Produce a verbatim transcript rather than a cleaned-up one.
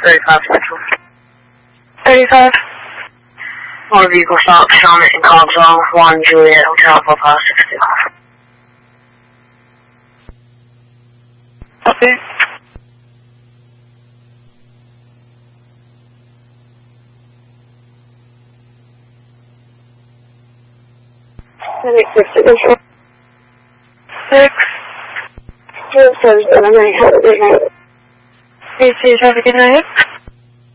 thirty-five Central. thirty-five. Motor vehicle stop, Summit and Cobbsville, one Juliet Hotel, four five six two. Okay. Six, zero seven seven nine. Have a good night. Please have a good night.